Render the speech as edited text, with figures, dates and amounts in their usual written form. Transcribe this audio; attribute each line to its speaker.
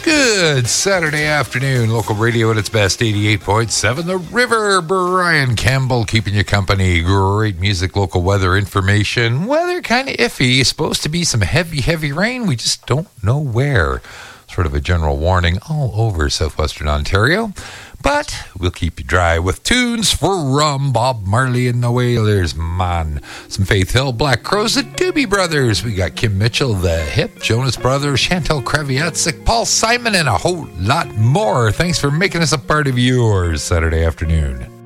Speaker 1: Good Saturday afternoon. Local radio at its best, 88.7 The River. Brian Campbell keeping you company. Great music, local weather information. Weather kind of iffy. Supposed to be some heavy rain. We just don't know where. Sort of a general warning all over southwestern Ontario. But we'll keep you dry with tunes for Rum, Bob Marley and the Wailers, man. Some Faith Hill, Black Crows, the Doobie Brothers. We got Kim Mitchell, the Hip, Jonas Brothers, Chantal Kraviatzik, Paul Simon, and a whole lot more. Thanks for making us a part of yours Saturday afternoon.